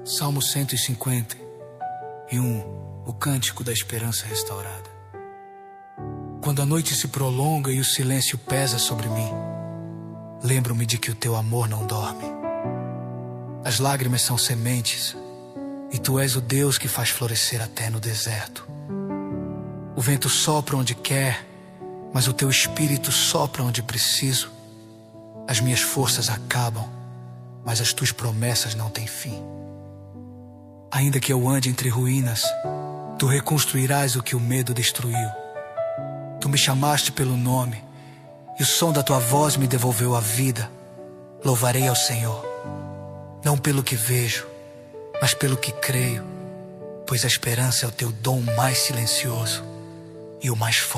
Salmo 151, o cântico da esperança restaurada. Quando a noite se prolonga e o silêncio pesa sobre mim, lembro-me de que o teu amor não dorme. As lágrimas são sementes, e tu és o Deus que faz florescer até no deserto. O vento sopra onde quer, mas o teu espírito sopra onde preciso. As minhas forças acabam, mas as tuas promessas não têm fim. Ainda que eu ande entre ruínas, tu reconstruirás o que o medo destruiu. Tu me chamaste pelo nome, e o som da tua voz me devolveu a vida. Louvarei ao Senhor, não pelo que vejo, mas pelo que creio, pois a esperança é o teu dom mais silencioso e o mais forte.